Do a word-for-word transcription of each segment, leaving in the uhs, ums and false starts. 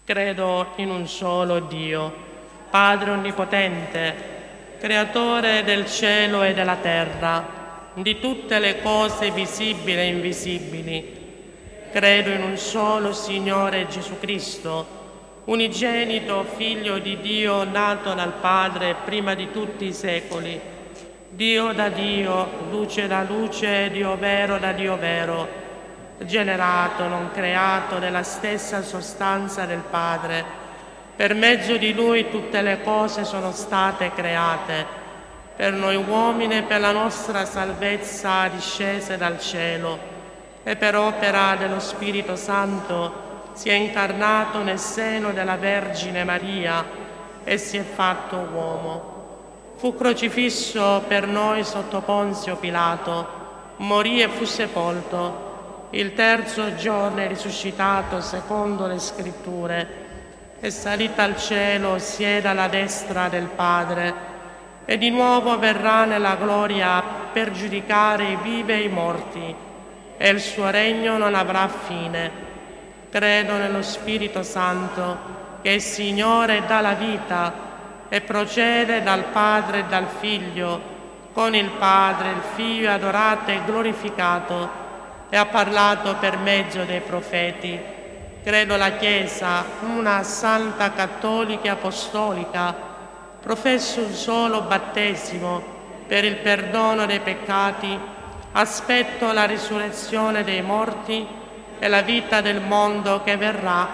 Credo in un solo Dio, Padre Onnipotente, Creatore del cielo e della terra, di tutte le cose visibili e invisibili. Credo in un solo Signore Gesù Cristo, unigenito Figlio di Dio, nato dal Padre prima di tutti i secoli, Dio da Dio, luce da luce, Dio vero da Dio vero, generato, non creato, della stessa sostanza del Padre. Per mezzo di Lui tutte le cose sono state create, per noi uomini e per la nostra salvezza discese dal cielo, e per opera dello Spirito Santo si è incarnato nel seno della Vergine Maria e si è fatto uomo. Fu crocifisso per noi sotto Ponzio Pilato, morì e fu sepolto. Il terzo giorno è risuscitato secondo le Scritture, è salito al cielo, siede alla destra del Padre e di nuovo verrà nella gloria per giudicare i vivi e i morti, e il suo regno non avrà fine. Credo nello Spirito Santo, che è Signore e dà la vita e procede dal Padre e dal Figlio, con il Padre, il Figlio è adorato e glorificato, e ha parlato per mezzo dei profeti. Credo la Chiesa, una santa cattolica e apostolica, professo un solo battesimo per il perdono dei peccati, aspetto la risurrezione dei morti e la vita del mondo che verrà.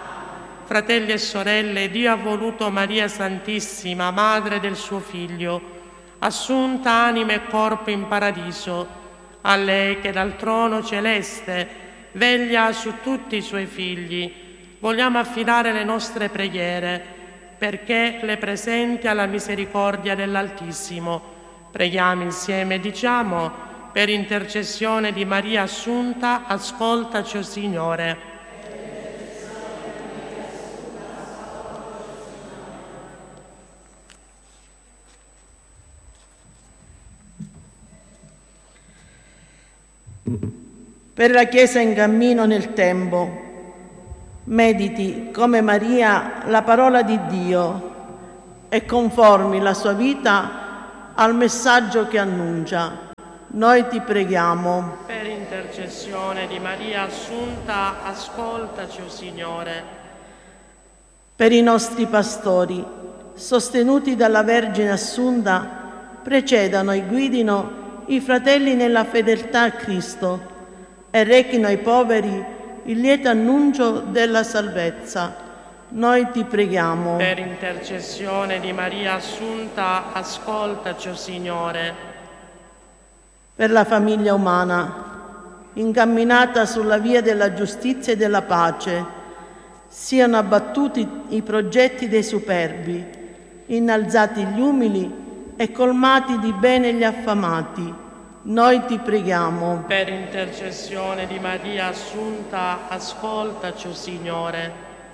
Fratelli e sorelle, Dio ha voluto Maria Santissima, madre del suo Figlio, assunta anima e corpo in paradiso. A lei che dal trono celeste veglia su tutti i suoi figli, vogliamo affidare le nostre preghiere perché le presenti alla misericordia dell'Altissimo. Preghiamo insieme e diciamo: per intercessione di Maria Assunta, ascoltaci, o Signore. Per la Chiesa in cammino nel tempo, mediti come Maria la parola di Dio e conformi la sua vita al messaggio che annuncia. Noi ti preghiamo. Per intercessione di Maria Assunta, ascoltaci, o Signore. Per i nostri pastori, sostenuti dalla Vergine Assunta, precedano e guidino i fratelli nella fedeltà a Cristo e rechino ai poveri il lieto annuncio della salvezza. Noi ti preghiamo. Per intercessione di Maria Assunta, ascoltaci, o Signore. Per la famiglia umana, incamminata sulla via della giustizia e della pace, siano abbattuti i progetti dei superbi, innalzati gli umili e colmati di bene gli affamati. Noi ti preghiamo. Per intercessione di Maria Assunta, ascoltaci, o Signore.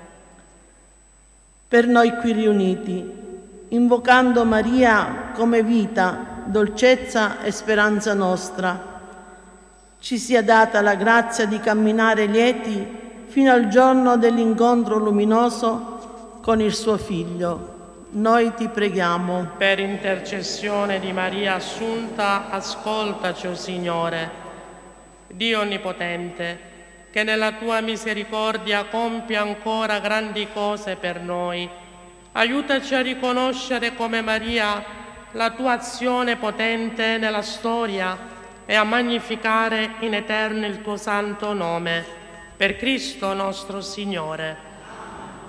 Per noi qui riuniti, invocando Maria come vita, dolcezza e speranza nostra, ci sia data la grazia di camminare lieti fino al giorno dell'incontro luminoso con il suo Figlio. Noi ti preghiamo. Per intercessione di Maria Assunta, ascoltaci, o Signore. Dio Onnipotente, che nella tua misericordia compie ancora grandi cose per noi, aiutaci a riconoscere come Maria la tua azione potente nella storia e a magnificare in eterno il tuo santo nome. Per Cristo nostro Signore.